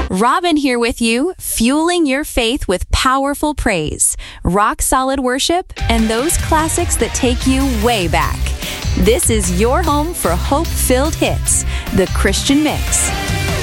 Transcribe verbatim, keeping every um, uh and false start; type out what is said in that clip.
Robin here with you, fueling your faith with powerful praise, rock solid worship, and those classics that take you way back. This is your home for hope-filled hits, the Christian Mix.